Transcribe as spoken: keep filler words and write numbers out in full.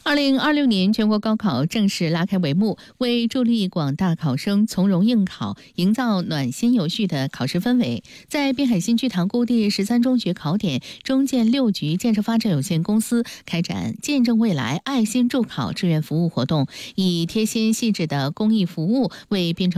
二零二六年全国高考正式拉开帷幕，为助力广大考生从容应考，营造暖心有序的考试氛围，在滨海新区塘沽第十三中学考点，中建六局建设发展有限公司开展见证未来爱心助考志愿服务活动，以贴心细致的公益服务为编程